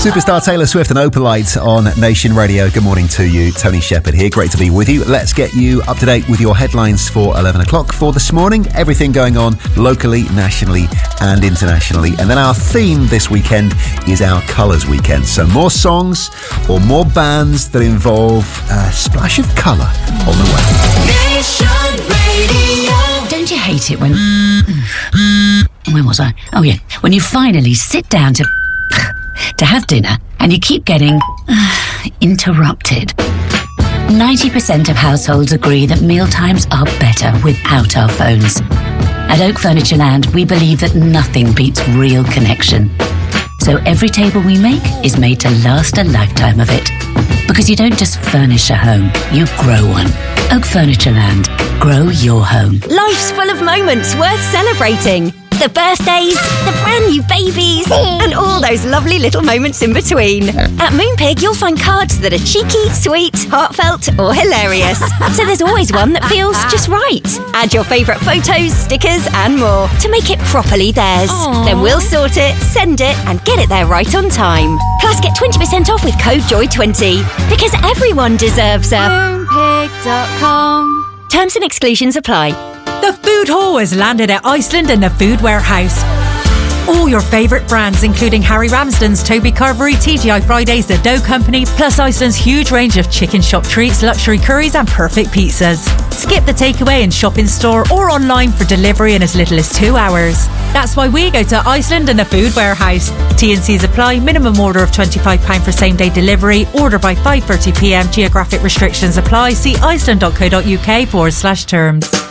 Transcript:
Superstar Taylor Swift and Opalite on Nation Radio. Good morning to you. Tony Shepherd here. Great to be with you. Let's get you up to date with your headlines for 11 o'clock for this morning. Everything going on locally, nationally and internationally. And then our theme this weekend is our Colours Weekend. So more songs or more bands that involve a splash of colour on the way. Nation Radio. Don't you hate it when... Where was I? Oh yeah. When you finally sit down to have dinner and you keep getting interrupted. 90% of households agree that mealtimes are better without our phones. At Oak Furniture Land, we believe that nothing beats real connection. So every table we make is made to last a lifetime of it. Because you don't just furnish a home, you grow one. Oak Furniture Land. Grow your home. Life's full of moments worth celebrating. The birthdays, the brand new babies, and all those lovely little moments in between. At Moonpig, you'll find cards that are cheeky, sweet, heartfelt, or hilarious. So there's always one that feels just right. Add your favourite photos, stickers, and more to make it properly theirs. Aww. Then we'll sort it, send it, and get it there right on time. Plus, get 20% off with code JOY20 because everyone deserves a Moonpig.com. Terms and exclusions apply. The Food Hall has landed at Iceland and the Food Warehouse. All your favourite brands, including Harry Ramsden's, Toby Carvery, TGI Fridays, The Dough Company, plus Iceland's huge range of chicken shop treats, luxury curries and perfect pizzas. Skip the takeaway and shop in store or online for delivery in as little as 2 hours. That's why we go to Iceland and the Food Warehouse. T&Cs apply. Minimum order of £25 for same-day delivery. Order by 5:30pm. Geographic restrictions apply. See iceland.co.uk/terms.